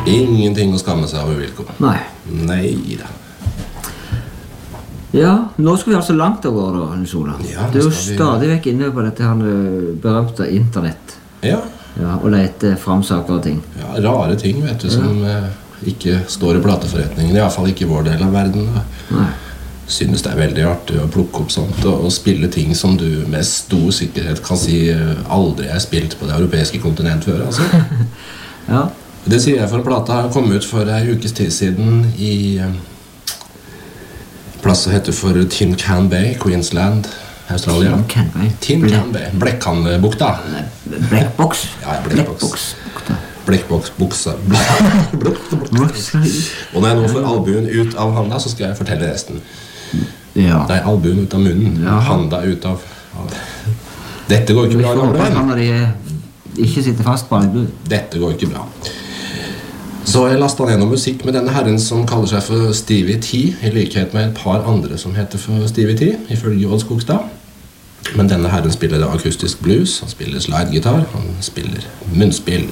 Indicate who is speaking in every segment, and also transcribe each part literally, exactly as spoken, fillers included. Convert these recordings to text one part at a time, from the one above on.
Speaker 1: Ingenting å skamme seg over, Wilco.
Speaker 2: Nei.
Speaker 1: Nei da.
Speaker 2: Ja, nå skal vi altså langt av går da, Nils Ola.
Speaker 1: Ja,
Speaker 2: du er jo
Speaker 1: skal vi-
Speaker 2: stadig vekk inne på dette her eh, berømte internett.
Speaker 1: Ja,
Speaker 2: Ja, og lete fram saker og ting.
Speaker 1: ja rare ting, vet du, som eh, ikke står i plateforretningen, i hvert fall ikke i vår del av verden. Da.
Speaker 2: Nei.
Speaker 1: Synes det er veldig artig å plukke opp sånt og, og spille ting som du med stor sikkerhet kan si eh, aldri er spilt på det europeiske kontinent før, altså.
Speaker 2: Ja.
Speaker 1: Det sier jeg for en plate har kommet ut for en ukes tid siden i eh, plasset heter for Tin Can Bay, Queensland, Australia.
Speaker 2: Tin Can Bay.
Speaker 1: Tin Can Bay, Blekkhandbukta.
Speaker 2: Blackbox.
Speaker 1: Ja, Blackbox.
Speaker 2: Blackbox.
Speaker 1: Blekkboksbuksa. Og når jeg nå får albuen ut av handa, så skal jeg fortelle resten.
Speaker 2: Ja.
Speaker 1: Nei, albuen ut av munnen,
Speaker 2: Ja.
Speaker 1: handa ut av... Dette går ikke
Speaker 2: Vi
Speaker 1: bra,
Speaker 2: får håpe at
Speaker 1: gamle
Speaker 2: han
Speaker 1: venn.
Speaker 2: av de ikke sitter fast på albu.
Speaker 1: Dette går ikke bra. Så jeg lastet ned noe musikk med denne herren som kaller seg for Stevie T, i likhet med et par andre som heter for Stevie T, ifølge Odd Skogstad. Men denne herren spiller akustisk blues, han spiller slidegitar, han spiller munnspill.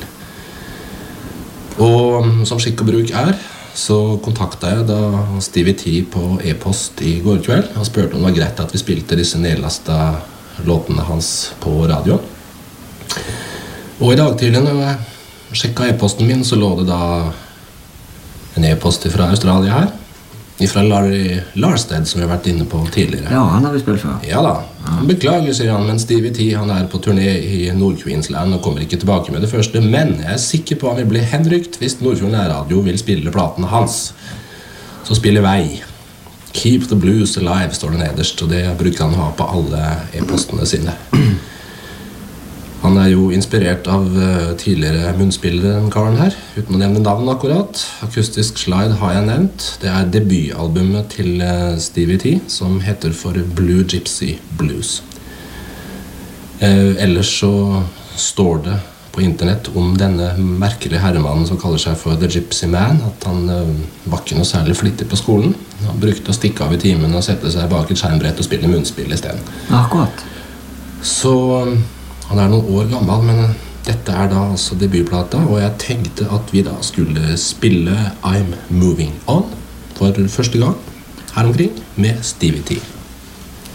Speaker 1: Og som skikk og bruk er, så kontaktet jeg da Stevie T på e-post i går kveld. Han spurte om det var greit at vi spilte disse nedlastet låtene hans på radio. Og i dag tidlig når jeg sjekket e-posten min, så lå det da en e-post fra Australia her. Fra Larry Larsted, som vi har vært inne på tidligere.
Speaker 2: Ja, han har vi spilt før.
Speaker 1: Ja da, han beklager, sier han, men Stevie T han er på turné i Nord-Queensland og kommer ikke tilbake med det første, men jeg er sikker på han vil bli henrykt hvis Nordfjord Nærradio vil spille platene hans. Så spiller vei. Keep the blues alive, står det nederst, og det bruker han å ha på alle e-postene sine. Han er jo inspirert av uh, tidligere munnspilleren karen her, uten å nevne navn akkurat. Akustisk Slide har jeg nevnt. Det er debutalbumet til uh, Stevie T, som heter for Blue Gypsy Blues. Uh, ellers så står det på internett om denne merkelige herremannen som kaller seg for The Gypsy Man, at han uh, var ikke noe særlig flittig på skolen. Han brukte å stikke av i timen og sette seg bak et skjermbrett og spille munnspill i stedet.
Speaker 2: Akkurat.
Speaker 1: Så... Han er noen år gammel, men dette er da altså debutplata, og jeg tenkte at vi da skulle spille I'm Moving On for første gang her omkring med Stevie T.